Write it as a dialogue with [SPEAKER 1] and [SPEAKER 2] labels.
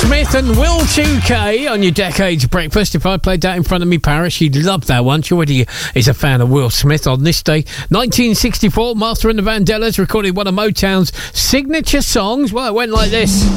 [SPEAKER 1] Smith and Will 2K on your Decades Breakfast. If I played that in front of me, Paris, she'd love that one. She already is a fan of Will Smith. On this day, 1964, Master and the Vandellas recorded one of Motown's signature songs. Well, it went like this.